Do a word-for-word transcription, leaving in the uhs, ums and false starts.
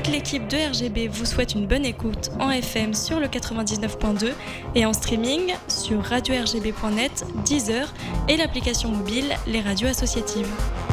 l'équipe de R G B vous souhaite une bonne écoute en F M sur le quatre-vingt-dix-neuf point deux et en streaming sur radio r g b point net, Deezer et l'application mobile Les Radios Associatives.